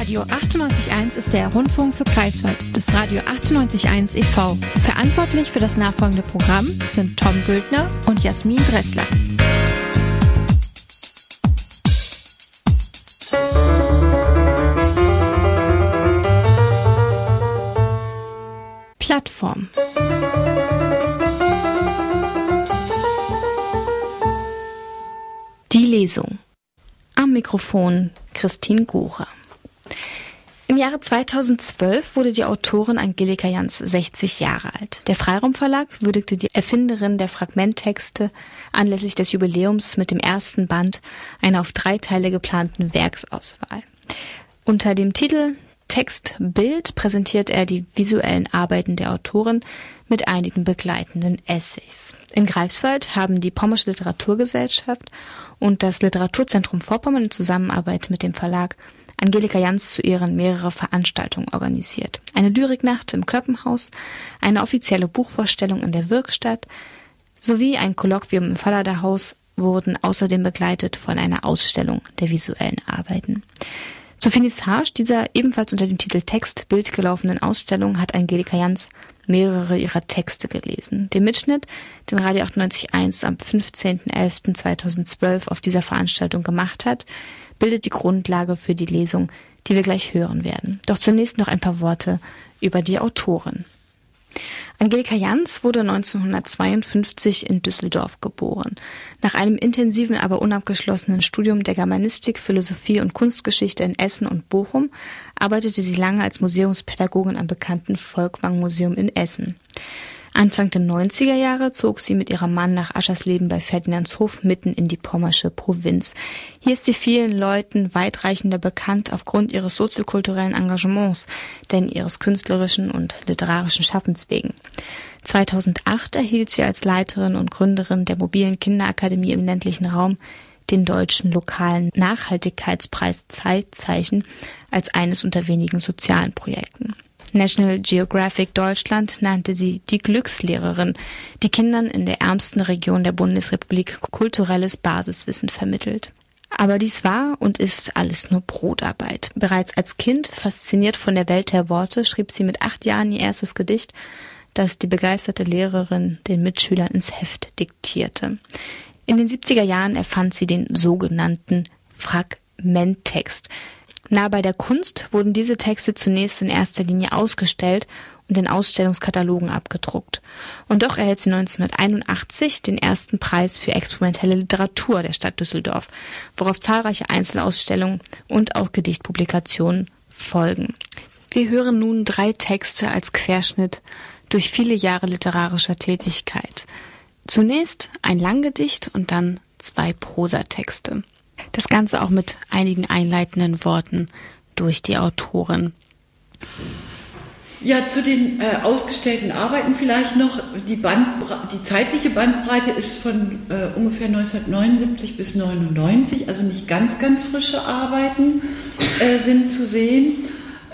Radio 98.1 ist der Rundfunk für Greifswald des Radio 98.1 e.V. Verantwortlich für das nachfolgende Programm sind Tom Güldner und Jasmin Dressler. Plattform. Die Lesung. Am Mikrofon Christine Gocher. Im Jahre 2012 wurde die Autorin Angelika Jans 60 Jahre alt. Der Freiraum Verlag würdigte die Erfinderin der Fragmenttexte anlässlich des Jubiläums mit dem ersten Band einer auf 3 Teile geplanten Werksauswahl. Unter dem Titel Text, Bild präsentiert er die visuellen Arbeiten der Autorin mit einigen begleitenden Essays. In Greifswald haben die Pommersche Literaturgesellschaft und das Literaturzentrum Vorpommern in Zusammenarbeit mit dem Verlag Angelika Jans zu Ehren mehrere Veranstaltungen organisiert. Eine Lyriknacht im Köppenhaus, eine offizielle Buchvorstellung in der Wirkstatt sowie ein Kolloquium im Falladerhaus wurden außerdem begleitet von einer Ausstellung der visuellen Arbeiten. Zur Finissage dieser ebenfalls unter dem Titel Text, Bild gelaufenen Ausstellung hat Angelika Jans mehrere ihrer Texte gelesen. Den Mitschnitt, den Radio 98.1 am 15.11.2012 auf dieser Veranstaltung gemacht hat, bildet die Grundlage für die Lesung, die wir gleich hören werden. Doch zunächst noch ein paar Worte über die Autorin. Angelika Jans wurde 1952 in Düsseldorf geboren. Nach einem intensiven, aber unabgeschlossenen Studium der Germanistik, Philosophie und Kunstgeschichte in Essen und Bochum arbeitete sie lange als Museumspädagogin am bekannten Volkwang-Museum in Essen. Anfang der 90er Jahre zog sie mit ihrem Mann nach Aschersleben bei Ferdinandshof mitten in die pommersche Provinz. Hier ist sie vielen Leuten weitreichender bekannt aufgrund ihres soziokulturellen Engagements, denn ihres künstlerischen und literarischen Schaffens wegen. 2008 erhielt sie als Leiterin und Gründerin der mobilen Kinderakademie im ländlichen Raum den deutschen lokalen Nachhaltigkeitspreis Zeitzeichen als eines unter wenigen sozialen Projekten. National Geographic Deutschland nannte sie die Glückslehrerin, die Kindern in der ärmsten Region der Bundesrepublik kulturelles Basiswissen vermittelt. Aber dies war und ist alles nur Brotarbeit. Bereits als Kind, fasziniert von der Welt der Worte, schrieb sie mit 8 Jahren ihr erstes Gedicht, das die begeisterte Lehrerin den Mitschülern ins Heft diktierte. In den 70er Jahren erfand sie den sogenannten Fragmenttext. Nah bei der Kunst wurden diese Texte zunächst in erster Linie ausgestellt und in Ausstellungskatalogen abgedruckt. Und doch erhält sie 1981 den ersten Preis für experimentelle Literatur der Stadt Düsseldorf, worauf zahlreiche Einzelausstellungen und auch Gedichtpublikationen folgen. Wir hören nun 3 Texte als Querschnitt durch viele Jahre literarischer Tätigkeit. Zunächst ein Langgedicht und dann 2 Prosatexte. Das Ganze auch mit einigen einleitenden Worten durch die Autorin. Ja, zu den ausgestellten Arbeiten vielleicht noch. Die zeitliche Bandbreite ist von ungefähr 1979 bis 1999, also nicht ganz, ganz frische Arbeiten sind zu sehen.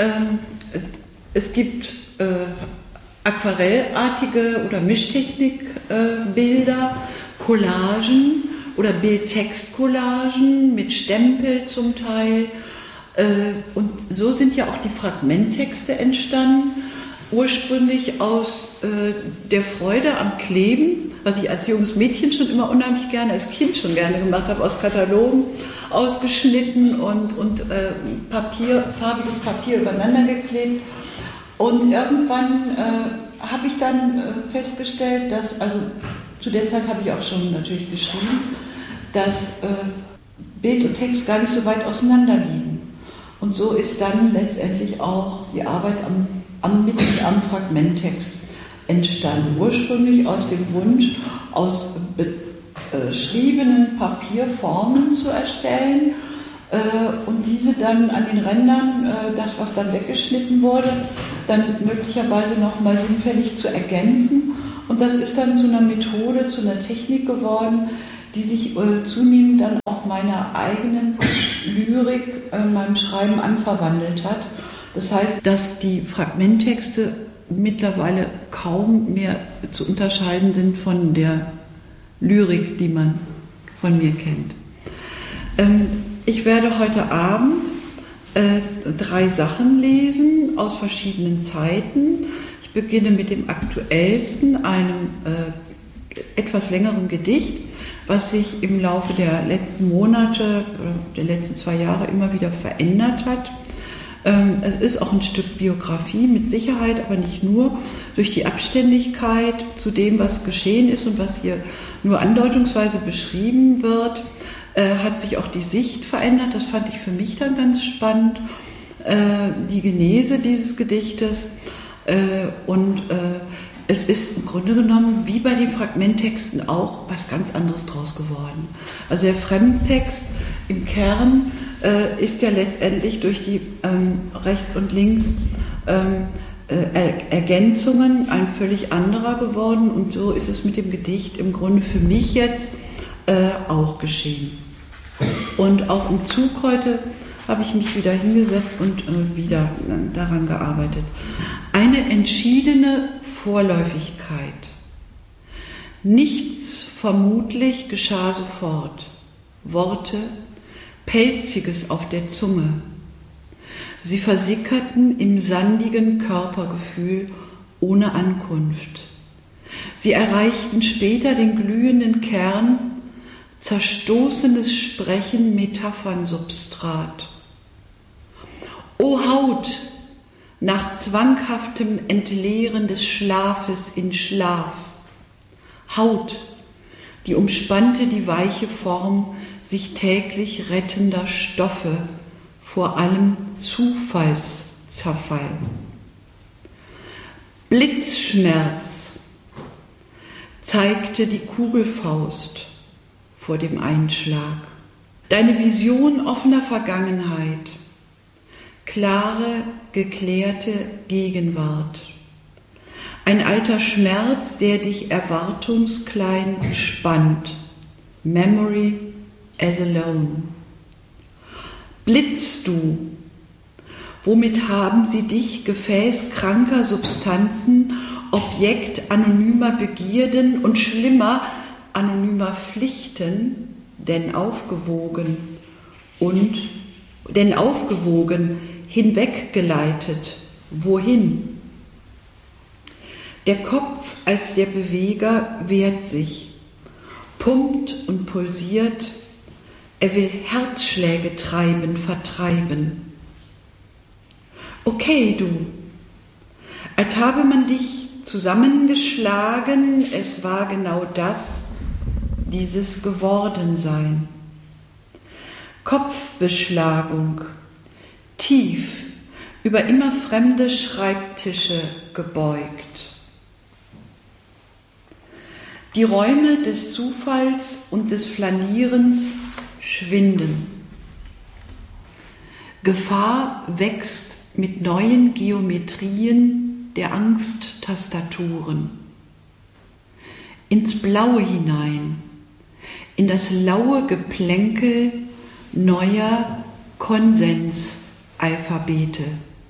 Es gibt aquarellartige oder Mischtechnikbilder, Collagen oder Bild-Text-Collagen mit Stempel zum Teil. Und so sind ja auch die Fragmenttexte entstanden, ursprünglich aus der Freude am Kleben, was ich als junges Mädchen schon immer unheimlich gerne, als Kind schon gerne gemacht habe, aus Katalogen ausgeschnitten und farbiges Papier übereinander geklebt. Und irgendwann habe ich dann festgestellt, dass, also zu der Zeit habe ich auch schon natürlich geschrieben, dass Bild und Text gar nicht so weit auseinander liegen. Und so ist dann letztendlich auch die Arbeit am Fragmenttext entstanden. Ursprünglich aus dem Wunsch, aus beschriebenen Papierformen zu erstellen und diese dann an den Rändern, das was dann weggeschnitten wurde, dann möglicherweise nochmal sinnfällig zu ergänzen. Und das ist dann zu einer Methode, zu einer Technik geworden, die sich zunehmend dann auch meiner eigenen Lyrik, meinem Schreiben anverwandelt hat. Das heißt, dass die Fragmenttexte mittlerweile kaum mehr zu unterscheiden sind von der Lyrik, die man von mir kennt. Ich werde heute Abend 3 Sachen lesen aus verschiedenen Zeiten. Ich beginne mit dem aktuellsten, einem etwas längeren Gedicht, was sich im Laufe der letzten Monate, der letzten 2 Jahre immer wieder verändert hat. Es ist auch ein Stück Biografie, mit Sicherheit, aber nicht nur. Durch die Abständigkeit zu dem, was geschehen ist und was hier nur andeutungsweise beschrieben wird, hat sich auch die Sicht verändert. Das fand ich für mich dann ganz spannend, die Genese dieses Gedichtes. Es ist im Grunde genommen, wie bei den Fragmenttexten auch, was ganz anderes draus geworden. Also der Fremdtext im Kern ist ja letztendlich durch die rechts und links Ergänzungen ein völlig anderer geworden, und so ist es mit dem Gedicht im Grunde für mich jetzt auch geschehen. Und auch im Zug heute habe ich mich wieder hingesetzt und wieder daran gearbeitet. Eine entschiedene Vorläufigkeit. Nichts vermutlich geschah sofort. Worte, Pelziges auf der Zunge. Sie versickerten im sandigen Körpergefühl ohne Ankunft. Sie erreichten später den glühenden Kern, zerstoßenes Sprechen, Metaphernsubstrat. O Haut, nach zwanghaftem Entleeren des Schlafes in Schlaf. Haut, die umspannte die weiche Form sich täglich rettender Stoffe, vor allem Zufallszerfall. Blitzschmerz zeigte die Kugelfaust vor dem Einschlag. Deine Vision offener Vergangenheit, klare, geklärte Gegenwart. Ein alter Schmerz, der dich erwartungsklein spannt. Memory as alone. Blitzt du? Womit haben sie dich, Gefäß kranker Substanzen, Objekt anonymer Begierden und schlimmer anonymer Pflichten, denn aufgewogen hinweggeleitet? Wohin? Der Kopf als der Beweger wehrt sich, pumpt und pulsiert, er will Herzschläge treiben, vertreiben. Okay, du, als habe man dich zusammengeschlagen, es war genau das, dieses Gewordensein. Kopfbeschlagung, tief, über immer fremde Schreibtische gebeugt. Die Räume des Zufalls und des Flanierens schwinden. Gefahr wächst mit neuen Geometrien der Angsttastaturen. Ins Blaue hinein, in das laue Geplänkel neuer Konsensalphabete.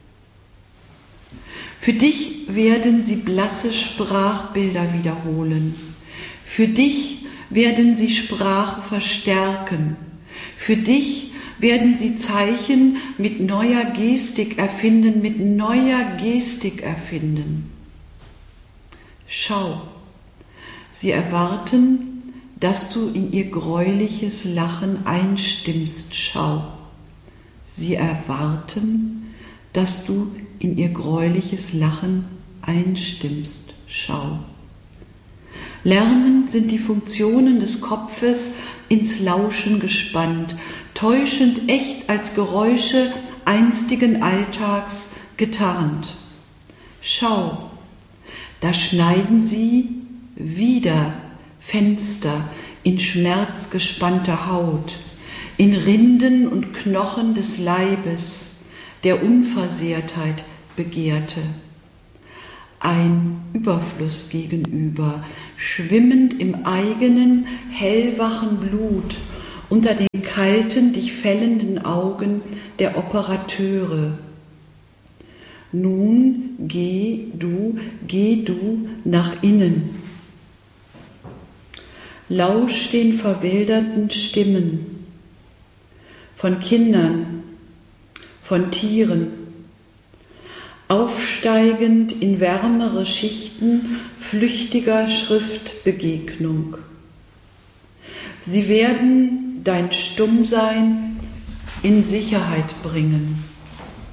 Für dich werden sie blasse Sprachbilder wiederholen. Für dich werden sie Sprache verstärken. Für dich werden sie Zeichen mit neuer Gestik erfinden, Schau, sie erwarten, dass du in ihr greuliches Lachen einstimmst. Schau, sie erwarten, dass du in ihr greuliches Lachen einstimmst. Schau. Lärmend sind die Funktionen des Kopfes ins Lauschen gespannt, täuschend echt als Geräusche einstigen Alltags getarnt. Schau, da schneiden sie wieder Fenster in schmerzgespannter Haut, in Rinden und Knochen des Leibes, der Unversehrtheit begehrte. Ein Überfluss gegenüber, schwimmend im eigenen, hellwachen Blut, unter den kalten, dich fällenden Augen der Operateure. Nun geh du nach innen. Lausch den verwilderten Stimmen von Kindern, von Tieren, aufsteigend in wärmere Schichten flüchtiger Schriftbegegnung. Sie werden dein Stummsein in Sicherheit bringen.